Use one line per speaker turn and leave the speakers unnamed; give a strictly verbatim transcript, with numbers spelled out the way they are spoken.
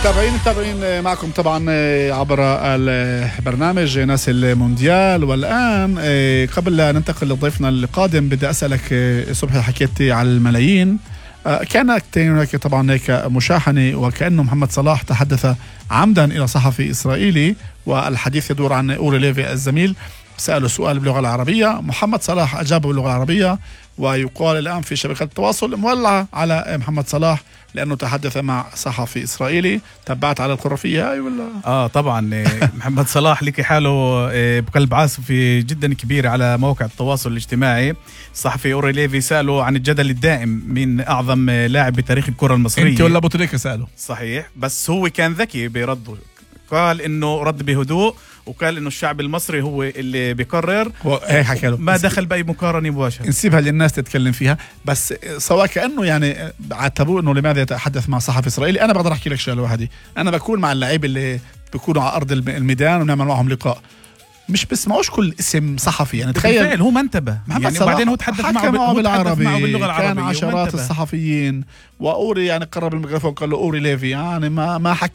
متابعين متابعين معكم طبعا عبر البرنامج ناس المونديال. والآن قبل لا ننتقل لضيفنا القادم بدي أسألك، صبحي حكيت على الملايين، كانت هناك طبعا هيك مشاحنة وكأنه محمد صلاح تحدث عمدا إلى صحفي إسرائيلي، والحديث يدور عن أوري ليفي الزميل. سأله سؤال باللغة العربية، محمد صلاح أجابه باللغة العربية، ويقال الآن في شبكة التواصل مولعة على محمد صلاح لأنه تحدث مع صحفي إسرائيلي. تبعت على الخرافية هاي ولا؟
آه طبعا. محمد صلاح لقي حاله بقلب عاصفة جدا كبير على موقع التواصل الاجتماعي. الصحفي أوري ليفي سأله عن الجدل الدائم من أعظم لاعب بتاريخ الكرة المصرية.
أنت ولا بوتريكا سأله؟
صحيح، بس هو كان ذكي برده، قال إنه رد بهدوء وقال إنه الشعب المصري هو اللي بيقرر، ما دخل بأي مقارنة مباشرة.
نسيبها للناس تتكلم فيها، بس سواء كأنه يعني عاتبوه إنه لماذا يتحدث مع صحفي إسرائيلي. أنا بقدر أحكي لك شغلة واحدة، أنا بكون مع اللعيب اللي بيكونوا على أرض الميدان ونعمل معهم لقاء، مش بسمعوش كل اسم صحفي. يعني تخيل
هو ما انتبه يعني، وبعدين هو تحدث معه
بالعربي،
باللغة العربية،
كان عشرات الصحفيين، وأوري يعني قرب الميكروفون قال له أوري ليفي، يعني ما ما حكى